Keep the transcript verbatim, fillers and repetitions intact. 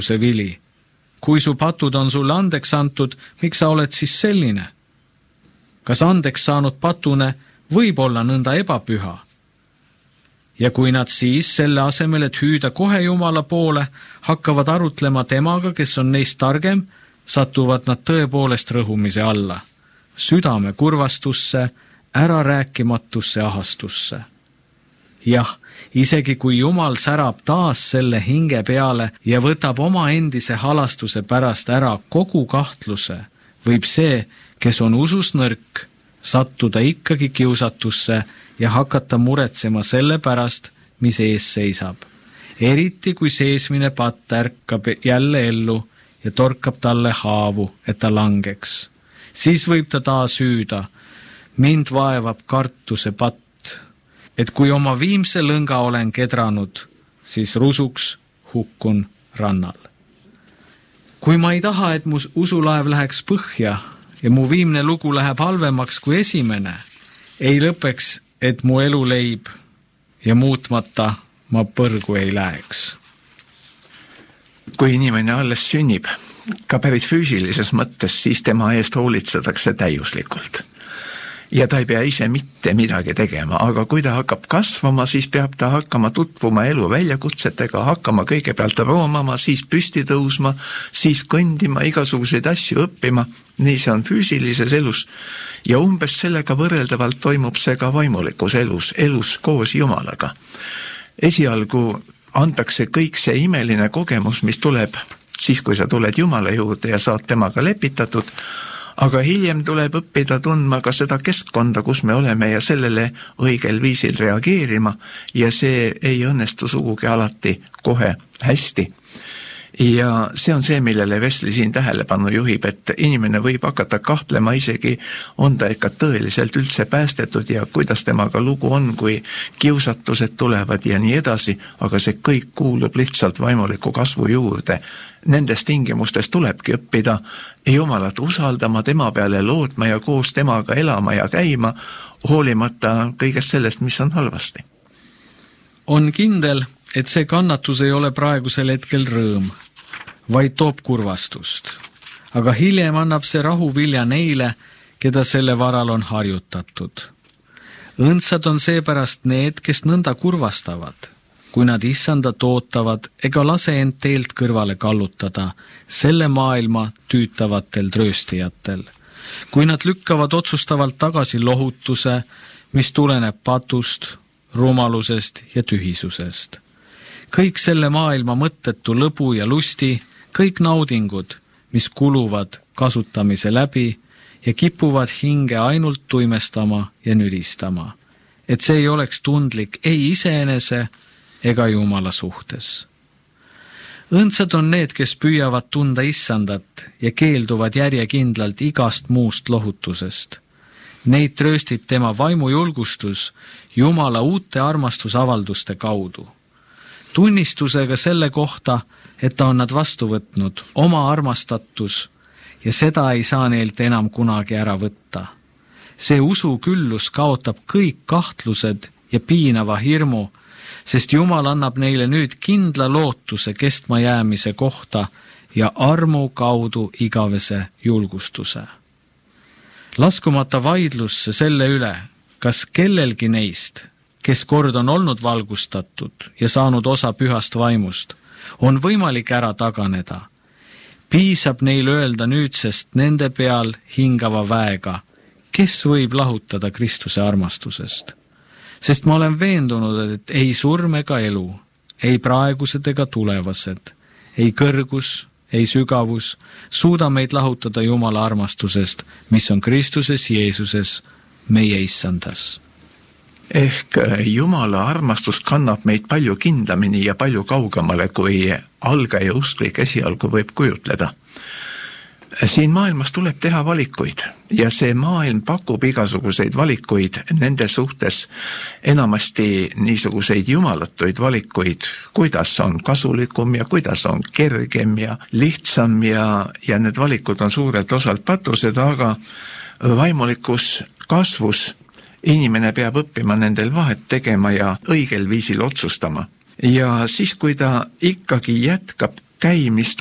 see vili. Kui su patud on sulle andeks antud, miks sa oled siis selline? Kas andeks saanud patune võib olla nõnda ebapüha? Ja kui nad siis selle asemel, et hüüda kohe Jumala poole, hakkavad arutlema temaga, kes on neist targem, satuvad nad tõepoolest rõhumise alla, südame kurvastusse, ärarääkimatusse ahastusse. Jah, isegi kui Jumal särab taas selle hinge peale ja võtab oma endise halastuse pärast ära kogu kahtluse, võib see, kes on usus nõrk, sattuda ikkagi kiusatusse ja hakata muretsema selle pärast, mis ees seisab. Eriti kui seesmine patt ärkab jälle ellu ja torkab talle haavu, et ta langeks. Siis võib ta taas hüüda, mind vaevab kartuse patt, et kui oma viimse lõnga olen kedranud, siis rusuks hukkun rannal. Kui ma ei taha, et mu usulaev läheks põhja ja mu viimne lugu läheb halvemaks kui esimene, ei lõpeks, et mu elu leib ja muutmata ma põrgu ei läheks. Kui inimene alles sünnib, ka päris füüsilises mõttes, siis tema eest hoolitsetakse täiuslikult. Ja ta ei pea ise mitte midagi tegema, aga kui ta hakkab kasvama, siis peab ta hakkama tutvuma elu väljakutsetega, hakkama kõigepealt roomama, siis püsti tõusma, siis kõndima, igasuguseid asju õppima. Nii see on füüsilises elus ja umbes sellega võrreldavalt toimub see ka vaimulikus elus, elus koos Jumalaga. Esialgu antakse kõik see imeline kogemus, mis tuleb siis, kui sa tuled Jumala juurde ja saad temaga lepitatud, aga hiljem tuleb õppida tundma ka seda keskkonda, kus me oleme ja sellele õigel viisil reageerima ja see ei õnnestu sugugi alati kohe hästi. Ja see on see, millele Vesli siin tähelepanu juhib, et inimene võib hakata kahtlema isegi, on ta ikka tõeliselt üldse päästetud ja kuidas temaga lugu on, kui kiusatused tulevad ja nii edasi, aga see kõik kuulub lihtsalt vaimuliku kasvu juurde. Nendes tingimustes tulebki õppida Jumalat usaldama, tema peale lootma ja koos temaga elama ja käima, hoolimata kõigest sellest, mis on halvasti. On kindel, et see kannatus ei ole praegusel hetkel rõõm, vaid toob kurvastust. Aga hiljem annab see rahuvilja neile, keda selle varal on harjutatud. Õndsad on seepärast need, kes nõnda kurvastavad, kui nad issanda tootavad ega lase end teelt kõrvale kallutada selle maailma tüütavatel trööstijatel. Kui nad lükkavad otsustavalt tagasi lohutuse, mis tuleneb patust, rumalusest ja tühisusest. Kõik selle maailma mõttetu lõbu ja lusti, kõik naudingud, mis kuluvad kasutamise läbi ja kipuvad hinge ainult tuimestama ja nüristama, et see ei oleks tundlik ei iseenese ega Jumala suhtes. Õndsad on need, kes püüavad tunda issandat ja keelduvad järjekindlalt igast muust lohutusest. Neid trööstib tema vaimujulgustus Jumala uute armastusavalduste kaudu. Tunnistusega selle kohta, et ta on nad vastu võtnud, oma armastatus, ja seda ei saa neilt enam kunagi ära võtta. See usu küllus kaotab kõik kahtlused ja piinava hirmu, sest Jumal annab neile nüüd kindla lootuse kestma jäämise kohta ja armu kaudu igavese julgustuse. Laskumata vaidlusse selle üle, kas kellelgi neist, kes kord on olnud valgustatud ja saanud osa pühast vaimust, on võimalik ära taganeda. Piisab neil öelda nüüdsest nende peal hingava väega, kes võib lahutada Kristuse armastusest. Sest ma olen veendunud, et ei surm ega elu, ei praegused ega tulevased, ei kõrgus, ei sügavus suuda meid lahutada Jumala armastusest, mis on Kristuses Jeesuses, meie issandas. Ehk Jumala armastus kannab meid palju kindlamini ja palju kaugemale, kui algaja usklik esialgu võib kujutleda. Siin maailmas tuleb teha valikuid ja see maailm pakub igasuguseid valikuid nende suhtes, enamasti niisuguseid jumalatuid valikuid, kuidas on kasulikum ja kuidas on kergem ja lihtsam ja, ja need valikud on suurelt osalt patused, aga vaimulikus kasvus inimene peab õppima nendel vahet tegema ja õigel viisil otsustama. Ja siis, kui ta ikkagi jätkab käimist